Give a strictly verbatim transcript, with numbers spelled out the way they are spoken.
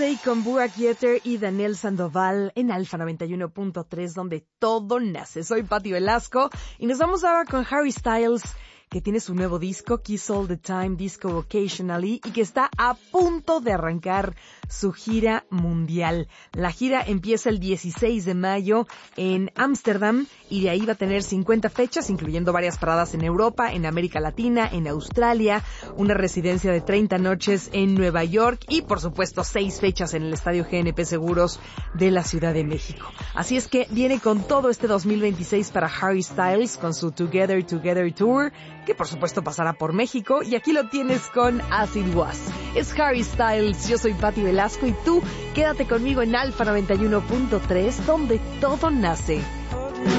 Beyoncé con Burak Yeter y Daniel Sandoval en Alfa noventa y uno punto tres, donde todo nace. Soy Patti Velasco y nos vamos ahora con Harry Styles, que tiene su nuevo disco, Kiss All the Time, Disco Occasionally, y que está a punto de arrancar su gira mundial. La gira empieza el dieciséis de mayo en Ámsterdam y de ahí va a tener cincuenta fechas, incluyendo varias paradas en Europa, en América Latina, en Australia, una residencia de treinta noches en Nueva York y, por supuesto, seis fechas en el Estadio G N P Seguros de la Ciudad de México. Así es que viene con todo este dos mil veintiséis para Harry Styles con su Together Together Tour, que por supuesto pasará por México, y aquí lo tienes con As It Was. Es Harry Styles, yo soy Patti Velasco y tú quédate conmigo en Alfa noventa y uno punto tres, donde todo nace.